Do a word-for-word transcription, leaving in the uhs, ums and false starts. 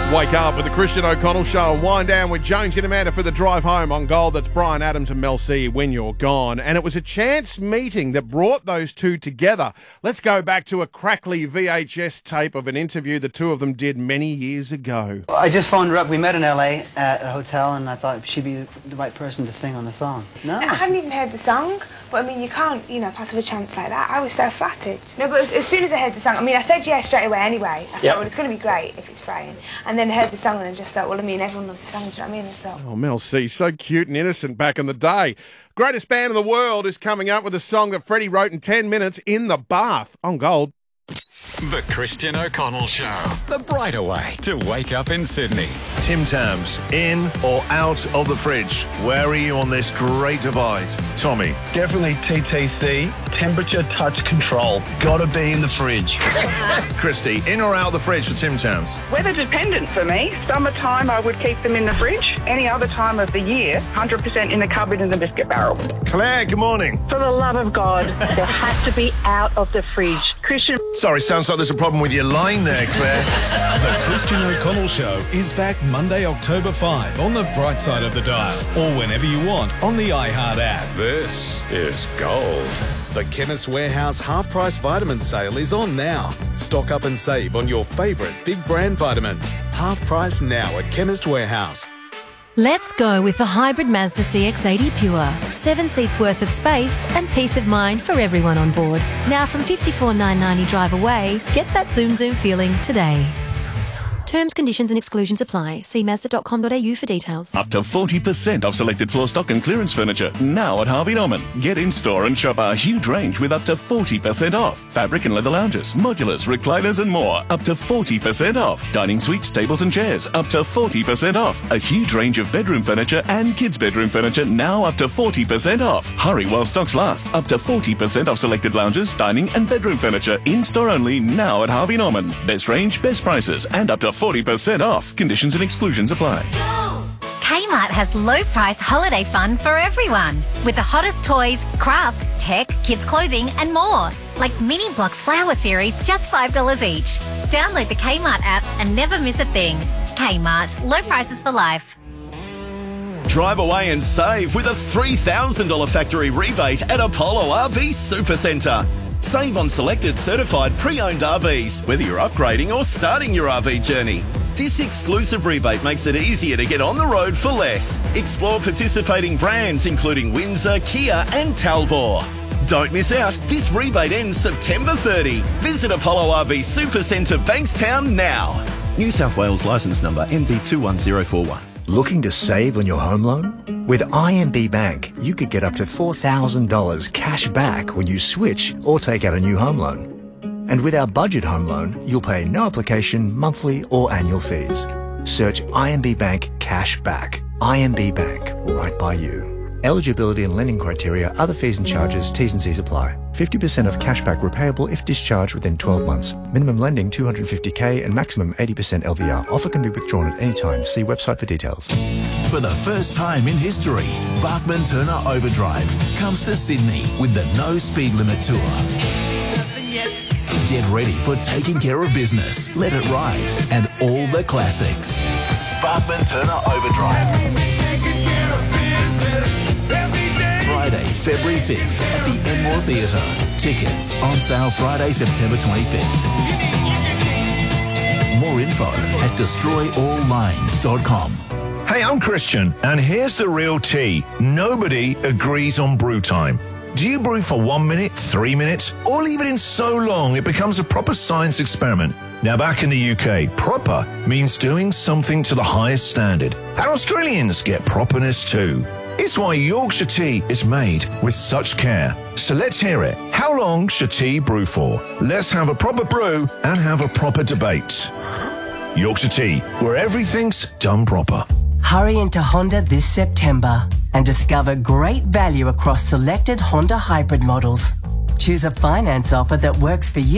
Wake up with the Christian O'Connell Show. Wind down with Jones and Amanda for the drive home on Gold. That's Brian Adams and Mel C, When You're Gone. And it was a chance meeting that brought those two together. Let's go back to a crackly V H S tape of an interview the two of them did many years ago. I just phoned her up. We met in L A at a hotel, and I thought she'd be the right person to sing on the song. No. I hadn't even heard the song, but I mean, you can't, you know, pass with a chance like that. I was so flattered. No, but as, as soon as I heard the song, I mean, I said yes straight away anyway. I thought, yep. well, it's going to be great if it's Brian. And then I heard the song and I just thought, well, I mean, everyone loves the song, do you know what I mean? And so, oh, Mel C, so cute and innocent back in the day. Greatest band in the world is coming up with a song that Freddie wrote in ten minutes in the bath on Gold. The Christian O'Connell Show. The brighter way to wake up in Sydney. Tim Tams, in or out of the fridge? Where are you on this great divide? Tommy. Definitely T T C, temperature touch control. Gotta be in the fridge. Christy, in or out of the fridge for Tim Tams? Weather dependent for me. Summertime, I would keep them in the fridge. Any other time of the year, one hundred percent in the cupboard in the biscuit barrel. Claire, good morning. For the love of God, they have to be out of the fridge. Christian... Sorry, sounds like there's a problem with your line there, Claire. The Christian O'Connell Show is back Monday, October fifth on the bright side of the dial, or whenever you want on the iHeart app. This is Gold. The Chemist Warehouse half-price vitamin sale is on now. Stock up and save on your favourite big brand vitamins. Half price now at Chemist Warehouse. Let's go with the hybrid Mazda C X eighty Pure. Seven seats worth of space and peace of mind for everyone on board. Now from fifty-four thousand nine hundred ninety drive away, get that zoom zoom feeling today. Terms, conditions and exclusions apply. See mazda dot com dot a u for details. Up to forty percent off selected floor stock and clearance furniture. Now at Harvey Norman. Get in store and shop our huge range with up to forty percent off. Fabric and leather lounges, modulars, recliners and more. Up to forty percent off. Dining suites, tables and chairs. Up to forty percent off. A huge range of bedroom furniture and kids' bedroom furniture. Now up to forty percent off. Hurry while stocks last. Up to forty percent off selected lounges, dining and bedroom furniture. In store only now at Harvey Norman. Best range, best prices and up to forty percent off. Conditions and exclusions apply. Kmart has low price holiday fun for everyone. With the hottest toys, craft, tech, kids clothing and more. Like Mini Blocks Flower Series, just five dollars each. Download the Kmart app and never miss a thing. Kmart, low prices for life. Drive away and save with a three thousand dollars factory rebate at Apollo R V Supercentre. Save on selected certified pre-owned R Vs, whether you're upgrading or starting your R V journey. This exclusive rebate makes it easier to get on the road for less. Explore participating brands including Windsor, Kia and Talbot. Don't miss out. This rebate ends September thirtieth. Visit Apollo R V Supercentre Bankstown now. New South Wales licence number M D two one zero four one. Looking to save on your home loan? With I M B Bank, you could get up to four thousand dollars cash back when you switch or take out a new home loan. And with our budget home loan, you'll pay no application, monthly or annual fees. Search I M B Bank Cash Back. I M B Bank, right by you. Eligibility and lending criteria, other fees and charges, T's and C's apply. fifty percent of cashback repayable if discharged within twelve months. Minimum lending two hundred fifty thousand and maximum eighty percent L V R. Offer can be withdrawn at any time. See website for details. For the first time in history, Bachman Turner Overdrive comes to Sydney with the No Speed Limit Tour. Get ready for taking care of business, Let It Ride, and all the classics. Bachman Turner Overdrive. Friday, February fifth at the Enmore Theatre. Tickets on sale Friday, September twenty-fifth. More info at destroy all lines dot com. Hey, I'm Christian, and here's the real tea. Nobody agrees on brew time. Do you brew for one minute, three minutes, or leave it in so long it becomes a proper science experiment? Now, back in the U K, proper means doing something to the highest standard. And Australians get properness too. It's why Yorkshire tea is made with such care. So let's hear it. How long should tea brew for? Let's have a proper brew and have a proper debate. Yorkshire tea, where everything's done proper. Hurry into Honda this September and discover great value across selected Honda hybrid models. Choose a finance offer that works for you.